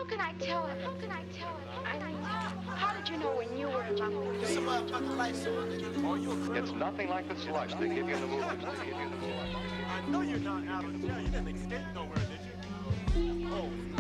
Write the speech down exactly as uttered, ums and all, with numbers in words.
can I tell it? How can I tell it? I mean, how did you know when you were in my It's nothing like the slush they give you in the movies. They give you in the movies. I know you're not out of jail. You didn't escape nowhere, did you? Oh.